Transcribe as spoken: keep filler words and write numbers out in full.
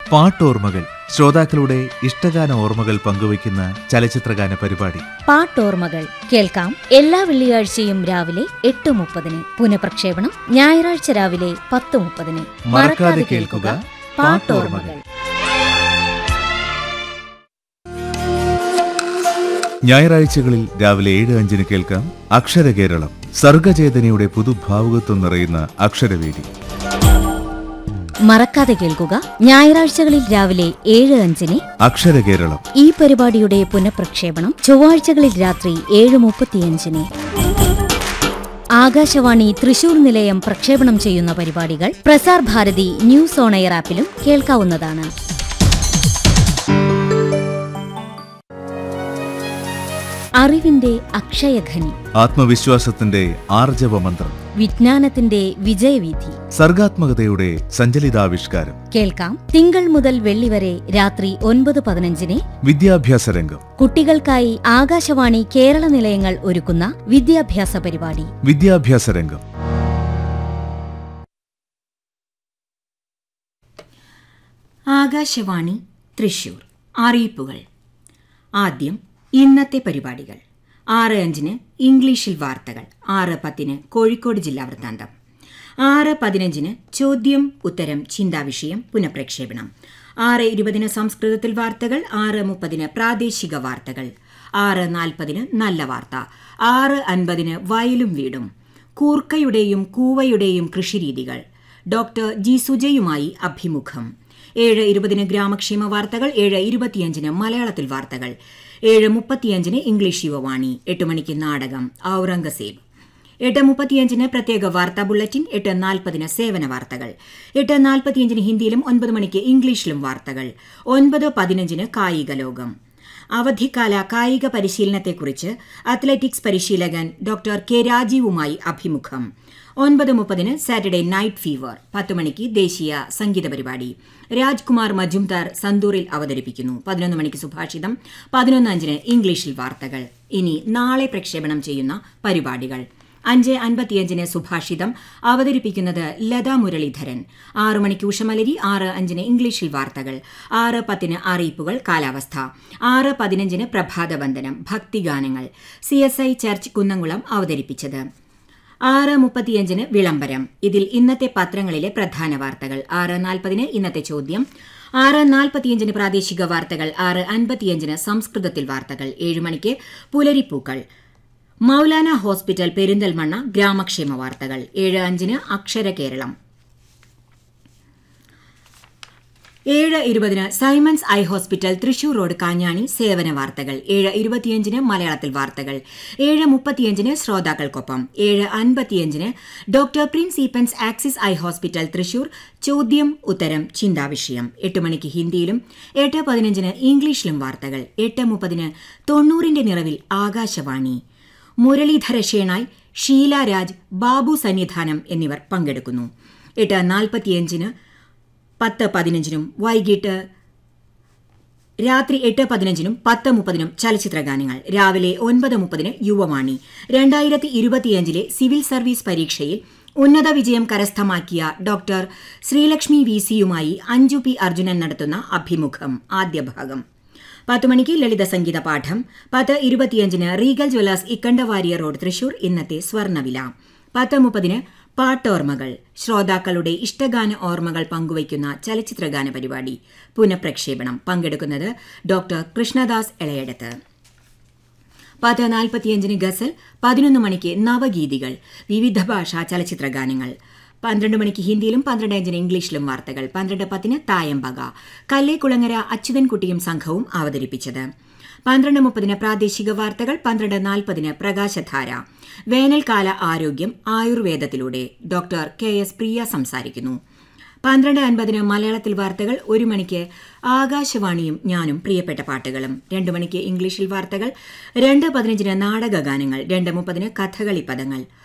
പാട്ടോർമ്മകൾ, ശ്രോതാക്കളുടെ ഇഷ്ടഗാന ഓർമ്മകൾ പങ്കുവയ്ക്കുന്ന ചലച്ചിത്രഗാന പരിപാടി. പാട്ടോർമ്മകൾ കേൾക്കാം എല്ലാ വെള്ളിയാഴ്ചയും രാവിലെ എട്ട് മുപ്പതിന്. പുനഃപ്രക്ഷേപണം ഞായറാഴ്ച രാവിലെ പത്ത് മുപ്പതിന്. മറക്കാതെ കേൾക്കുക പാട്ടോർമ്മകൾ. ഞായറാഴ്ചകളിൽ രാവിലെ ഏഴ് അഞ്ചിന് കേൾക്കാം അക്ഷരകേരളം. സർഗചേതനയുടെ പുതുഭാവുകത്വം നിറയുന്ന അക്ഷരവേദി. മറക്കാതെ കേൾക്കുക ഞായറാഴ്ചകളിൽ രാവിലെ ഏഴ് അഞ്ചിന് അക്ഷരകേരളം. ഈ പരിപാടിയുടെ പുനഃപ്രക്ഷേപണം ചൊവ്വാഴ്ചകളിൽ രാത്രി ഏഴ് മുപ്പത്തിയഞ്ചിന്. ആകാശവാണി തൃശൂർ നിലയം പ്രക്ഷേപണം ചെയ്യുന്ന പരിപാടികൾ Prasar Bharati news on air ആപ്പിലും കേൾക്കാവുന്നതാണ്. അറിവിന്റെ അക്ഷയഖനി, ആത്മവിശ്വാസത്തിന്റെ ആർജവമന്ത്രം, വിജ്ഞാനത്തിന്റെ വിജയവീഥി, സർഗാത്മകതയുടെ സഞ്ചലിതാവിഷ്കാരം. കേൾക്കാം തിങ്കൾ മുതൽ വെള്ളി വരെ രാത്രി ഒൻപത് പതിനഞ്ചിന് വിദ്യാഭ്യാസ രംഗം. കുട്ടികൾക്കായി ആകാശവാണി കേരള നിലയങ്ങൾ ഒരുക്കുന്ന വിദ്യാഭ്യാസ പരിപാടി വിദ്യാഭ്യാസ രംഗം. ആകാശവാണി തൃശൂർ. അറിയിപ്പുകൾ. ആദ്യം ഇന്നത്തെ പരിപാടികൾ. ആറ് അഞ്ചിന് ഇംഗ്ലീഷിൽ വാർത്തകൾ. ആറ് പത്തിന് കോഴിക്കോട് ജില്ലാ വൃത്താന്തം. ആറ് പതിനഞ്ചിന് ചോദ്യം ഉത്തരം ചിന്താവിഷയം പുനഃപ്രക്ഷേപണം. ആറ് ഇരുപതിന് സംസ്കൃതത്തിൽ വാർത്തകൾ. ആറ് മുപ്പതിന് പ്രാദേശിക വാർത്തകൾ. ആറ് നാൽപ്പതിന് നല്ല വാർത്ത. ആറ് അൻപതിന് വയലും വീടും. കൂർക്കയുടെയും കൂവയുടെയും കൃഷിരീതികൾ. ഡോക്ടർ ജി സുജയുമായി അഭിമുഖം. ഏഴ് ഇരുപതിന് ഗ്രാമക്ഷേമ വാർത്തകൾ. ഏഴ് ഇരുപത്തിയഞ്ചിന് മലയാളത്തിൽ വാർത്തകൾ. ഏഴ് മുപ്പത്തിയഞ്ചിന് ഇംഗ്ലീഷ് യുവവാണി. എട്ട് മണിക്ക് നാടകം ഔറംഗസേബ്. എട്ട് മുപ്പത്തിയഞ്ചിന് പ്രത്യേക വാർത്താ ബുള്ളറ്റിൻ. എട്ട് നാൽപ്പതിന് സേവന വാർത്തകൾ. എട്ട് നാൽപ്പത്തിയഞ്ചിന് ഹിന്ദിയിലും ഒൻപത് മണിക്ക് ഇംഗ്ലീഷിലും വാർത്തകൾ. ഒൻപത് പതിനഞ്ചിന് കായിക ലോകം. അവധിക്കാല കായിക പരിശീലനത്തെക്കുറിച്ച് അത്ലറ്റിക്സ് പരിശീലകൻ ഡോക്ടർ കെ രാജീവുമായി അഭിമുഖം. ഒൻപത് മുപ്പതിന് സാറ്റർഡേ നൈറ്റ് ഫീവർ. പത്ത് മണിക്ക് ദേശീയ സംഗീത പരിപാടി. രാജ്കുമാർ മജുംദാർ സന്തൂറിൽ അവതരിപ്പിക്കുന്നു. പതിനൊന്ന് മണിക്ക് സുഭാഷിതം. പതിനൊന്ന് അഞ്ചിന് ഇംഗ്ലീഷിൽ വാർത്തകൾ. ഇനി നാളെ പ്രക്ഷേപണം ചെയ്യുന്ന പരിപാടികൾ. അഞ്ച് അൻപത്തിയഞ്ചിന് സുഭാഷിതം അവതരിപ്പിക്കുന്നത് ലതാ മുരളീധരൻ. ആറു മണിക്ക് ഉഷമലരി. ആറ് അഞ്ചിന് ഇംഗ്ലീഷിൽ വാർത്തകൾ. ആറ് പത്തിന് അറിയിപ്പുകൾ കാലാവസ്ഥ. ആറ് പതിനഞ്ചിന് പ്രഭാതവന്ദനം ഭക്തിഗാനങ്ങൾ. C S I church Kunnamkulam അവതരിപ്പിച്ചത്. ആറ് മുപ്പത്തിയഞ്ചിന് വിളംബരം. ഇതിൽ ഇന്നത്തെ പത്രങ്ങളിലെ പ്രധാന വാർത്തകൾ. ആറ് നാൽപ്പതിന് ഇന്നത്തെ ചോദ്യം. ആറ് നാൽപ്പത്തിയഞ്ചിന് പ്രാദേശിക വാർത്തകൾ. ആറ് അൻപത്തിയഞ്ചിന് സംസ്കൃതത്തിൽ വാർത്തകൾ. ഏഴ് മണിക്ക് പുലരിപ്പൂക്കൾ. മൗലാന ഹോസ്പിറ്റൽ പെരിന്തൽമണ്ണ ഗ്രാമക്ഷേമ വാർത്തകൾ. ഏഴ് അഞ്ചിന് അക്ഷര കേരളം. ഏഴ് ഇരുപതിന് Symons eye hospital Thrissur road Kanjani സേവന വാർത്തകൾ. ഏഴ് ഇരുപത്തിയഞ്ചിന് മലയാളത്തിൽ വാർത്തകൾ. ഏഴ് മുപ്പത്തിയഞ്ചിന് ശ്രോതാക്കൾക്കൊപ്പം. ഏഴ് അൻപത്തിയഞ്ചിന് doctor Prince Eappen's axis eye hospital Thrissur ചോദ്യം ഉത്തരം ചിന്താവിഷയം. എട്ട് മണിക്ക് ഹിന്ദിയിലും എട്ട് പതിനഞ്ചിന് ഇംഗ്ലീഷിലും വാർത്തകൾ. എട്ട് മുപ്പതിന് തൊണ്ണൂറിന്റെ നിറവിൽ ആകാശവാണി. മുരളീധര ഷേണായ്, ഷീല രാജ്, ബാബു സന്നിധാനം എന്നിവർ പങ്കെടുക്കുന്നു. എട്ട് നാൽപ്പത്തിയഞ്ചിന് പത്ത് പതിനഞ്ചിനും വൈകിട്ട് രാത്രി എട്ട് പതിനഞ്ചിനും പത്ത് മുപ്പതിനും ചലച്ചിത്രഗാനങ്ങൾ. രാവിലെ ഒൻപത് മുപ്പതിന് യുവവാണി. രണ്ടായിരത്തി ഇരുപത്തിയഞ്ചിലെ സിവിൽ സർവീസ് പരീക്ഷയിൽ ഉന്നത വിജയം കരസ്ഥമാക്കിയ doctor Sreelakshmi V സിയുമായി Anju P Arjunan നടത്തുന്ന അഭിമുഖം ആദ്യ ഭാഗം. പത്ത് മണിക്ക് ലളിത സംഗീത പാഠം. പത്ത് ഇരുപത്തിയഞ്ചിന് റീഗൽ ജ്വല്ലേഴ്സ് ഇക്കണ്ടവാരിയ റോഡ് തൃശൂർ ഇന്നത്തെ സ്വർണ്ണവില. പത്ത് മുപ്പതിന് പാട്ടോർമ്മകൾ, ശ്രോതാക്കളുടെ ഇഷ്ടഗാന ഓർമ്മകൾ പങ്കുവയ്ക്കുന്ന ചലച്ചിത്രഗാന പരിപാടി പുനഃപ്രക്ഷേപണം. പങ്കെടുക്കുന്നത് ഡോക്ടർ കൃഷ്ണദാസ് എളയടത്ത്. പത്ത് നാൽപ്പത്തിയഞ്ചിന് ഗസൽ. പതിനൊന്ന് മണിക്ക് നവഗീതികൾ, വിവിധ ഭാഷാ ചലച്ചിത്രഗാനങ്ങൾ. പന്ത്രണ്ട് മണിക്ക് ഹിന്ദിയിലും പന്ത്രണ്ട് അഞ്ചിന് ഇംഗ്ലീഷിലും വാർത്തകൾ. പന്ത്രണ്ട് പത്തിന് തായമ്പക, കല്ലേക്കുളങ്ങര അച്യുതൻകുട്ടിയും സംഘവും അവതരിപ്പിച്ചത്. പന്ത്രണ്ട് മുപ്പതിന് പ്രാദേശിക വാർത്തകൾ. പന്ത്രണ്ട് നാൽപ്പതിന് പ്രകാശധാര, വേനൽക്കാല ആരോഗ്യം ആയുർവേദത്തിലൂടെ ഡോക്ടർ കെ എസ് പ്രിയ സംസാരിക്കുന്നു. പന്ത്രണ്ട് അൻപതിന് മലയാളത്തിൽ വാർത്തകൾ. ഒരു മണിക്ക് ആകാശവാണിയും ഞാനും പ്രിയപ്പെട്ട പാട്ടുകളും. രണ്ട് മണിക്ക് ഇംഗ്ലീഷിൽ വാർത്തകൾ. രണ്ട് പതിനഞ്ചിന് നാടകഗാനങ്ങൾ. രണ്ട് മുപ്പതിന് കഥകളി പദങ്ങൾ.